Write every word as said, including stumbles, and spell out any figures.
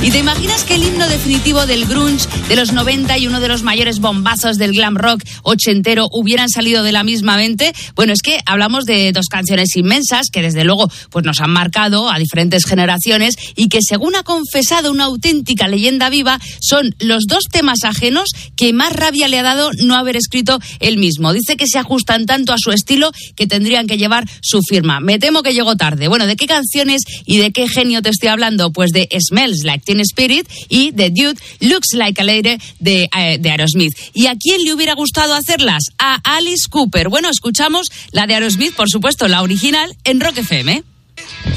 ¿Y te imaginas que el himno definitivo del grunge de los noventa y uno de los mayores bombazos del glam rock ochentero hubieran salido de la misma mente? Bueno, es que hablamos de dos canciones inmensas que desde luego pues nos han marcado a diferentes generaciones y que, según ha confesado una auténtica leyenda viva, son los dos temas ajenos que más rabia le ha dado no haber escrito él mismo. Dice que se ajustan tanto a su estilo que tendrían que llevar su firma. Me temo que llegó tarde. Bueno, ¿de qué canciones y de qué genio te estoy hablando? Pues de Smells Like Teen Spirit y de Dude Looks Like a Lady de, eh, de Aerosmith. ¿Y a quién le hubiera gustado hacerlas? A Alice Cooper. Bueno, escuchamos la de Aerosmith, por supuesto, la original, en Rock F M.